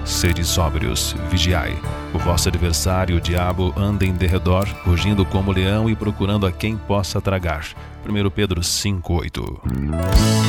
Sede sóbrios, vigiai. O vosso adversário, o diabo, anda em derredor, rugindo como leão e procurando a quem possa tragar. 1 Pedro 5:8.